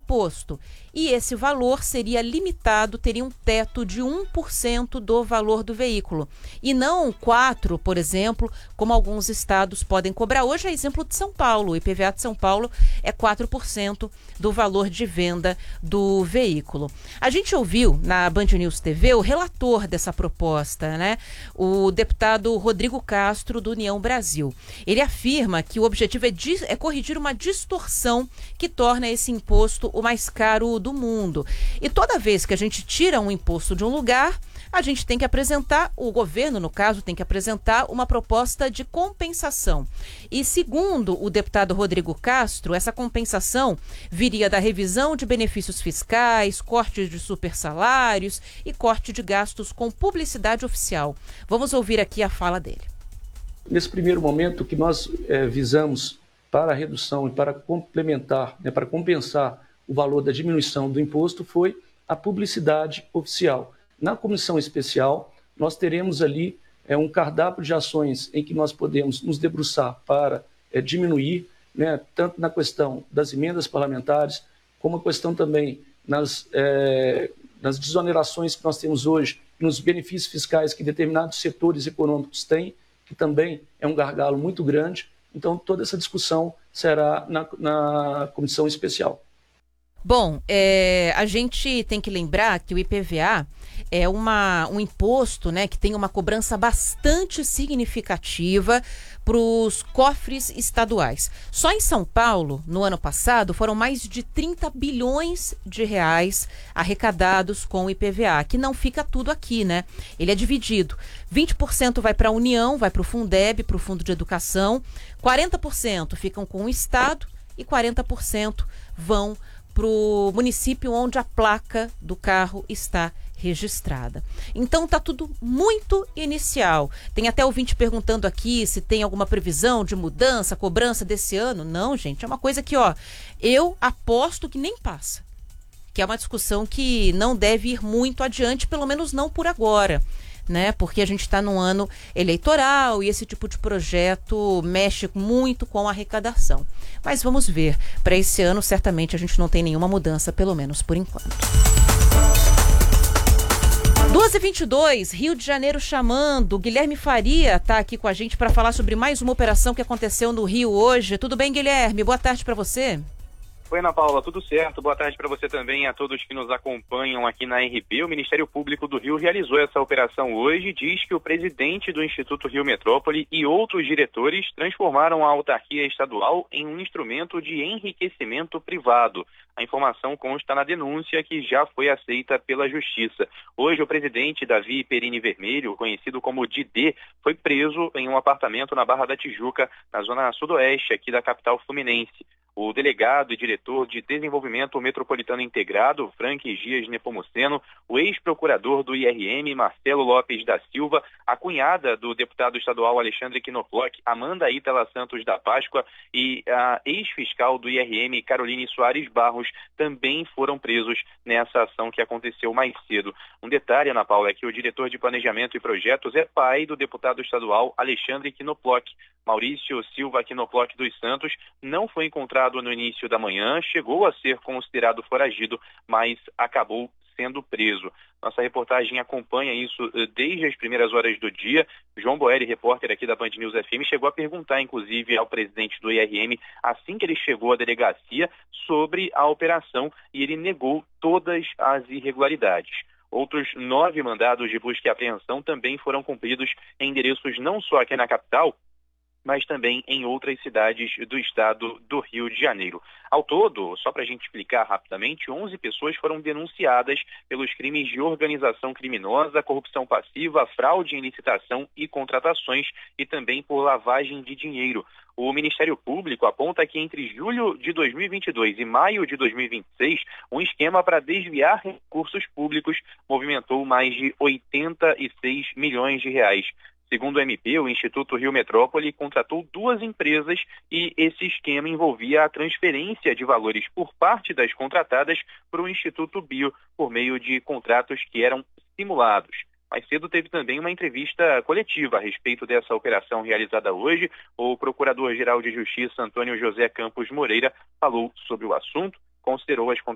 imposto. E esse valor seria limitado, teria um teto de 1% do valor do veículo. E não 4%, por exemplo, como alguns estados podem cobrar. Hoje é exemplo de São Paulo. O IPVA de São Paulo é 4% do valor de venda do veículo. A gente ouviu na Band News TV o relator dessa proposta, né? O deputado Rodrigo Castro, do União Brasil. Ele afirma que o objetivo é corrigir uma distorção que torna esse imposto o mais caro do mundo. E toda vez que a gente tira um imposto de um lugar, a gente tem que apresentar, o governo, no caso, tem que apresentar uma proposta de compensação. E segundo o deputado Rodrigo Castro, essa compensação viria da revisão de benefícios fiscais, corte de supersalários e corte de gastos com publicidade oficial. Vamos ouvir aqui a fala dele. Nesse primeiro momento, o que nós visamos para a redução e para complementar, para compensar o valor da diminuição do imposto foi a publicidade oficial. Na comissão especial, nós teremos ali um cardápio de ações em que nós podemos nos debruçar para diminuir, tanto na questão das emendas parlamentares, como a questão também nas desonerações que nós temos hoje, nos benefícios fiscais que determinados setores econômicos têm, que também é um gargalo muito grande. Então, toda essa discussão será na comissão especial. Bom, a gente tem que lembrar que o IPVA é um imposto, né, que tem uma cobrança bastante significativa para os cofres estaduais. Só em São Paulo, no ano passado, foram mais de 30 bilhões de reais arrecadados com o IPVA, que não fica tudo aqui, né? Ele é dividido. 20% vai para a União, vai para o Fundeb, para o Fundo de Educação, 40% ficam com o Estado e 40% vão para o município onde a placa do carro está registrada. Então está tudo muito inicial. Tem até ouvinte perguntando aqui se tem alguma previsão de mudança, cobrança desse ano. Não, gente, é uma coisa que, eu aposto que nem passa. Que é uma discussão que não deve ir muito adiante, pelo menos não por agora, né? Porque a gente está num ano eleitoral e esse tipo de projeto mexe muito com a arrecadação. Mas vamos ver. Para esse ano, certamente a gente não tem nenhuma mudança, pelo menos por enquanto. 12h22, Rio de Janeiro chamando. Guilherme Faria está aqui com a gente para falar sobre mais uma operação que aconteceu no Rio hoje. Tudo bem, Guilherme? Boa tarde para você. Oi, Ana Paula, tudo certo? Boa tarde para você também e a todos que nos acompanham aqui na RB. O Ministério Público do Rio realizou essa operação hoje e diz que o presidente do Instituto Rio Metrópole e outros diretores transformaram a autarquia estadual em um instrumento de enriquecimento privado. A informação consta na denúncia que já foi aceita pela Justiça. Hoje, o presidente Davi Perini Vermelho, conhecido como Didê, foi preso em um apartamento na Barra da Tijuca, na zona sudoeste aqui da capital fluminense. O delegado e diretor de Desenvolvimento Metropolitano Integrado, Frank Gias Nepomuceno, o ex-procurador do IRM, Marcelo Lopes da Silva, a cunhada do deputado estadual Alexandre Knoploch, Amanda Ítala Santos da Páscoa e a ex-fiscal do IRM, Caroline Soares Barros, também foram presos nessa ação que aconteceu mais cedo. Um detalhe, Ana Paula, é que o diretor de Planejamento e Projetos é pai do deputado estadual Alexandre Knoploch. Maurício Silva Knoploch dos Santos não foi encontrado no início da manhã, chegou a ser considerado foragido, mas acabou sendo preso. Nossa reportagem acompanha isso desde as primeiras horas do dia. João Boeri, repórter aqui da Band News FM, chegou a perguntar, inclusive, ao presidente do IRM, assim que ele chegou à delegacia, sobre a operação, e ele negou todas as irregularidades. Outros 9 mandados de busca e apreensão também foram cumpridos em endereços não só aqui na capital, mas também em outras cidades do estado do Rio de Janeiro. Ao todo, só para a gente explicar rapidamente, 11 pessoas foram denunciadas pelos crimes de organização criminosa, corrupção passiva, fraude em licitação e contratações e também por lavagem de dinheiro. O Ministério Público aponta que entre julho de 2022 e maio de 2026, um esquema para desviar recursos públicos movimentou mais de 86 milhões de reais. Segundo o MP, o Instituto Rio Metrópole contratou 2 empresas e esse esquema envolvia a transferência de valores por parte das contratadas para o Instituto Bio por meio de contratos que eram simulados. Mais cedo teve também uma entrevista coletiva a respeito dessa operação realizada hoje. O Procurador-Geral de Justiça, Antônio José Campos Moreira, falou sobre o assunto, considerou as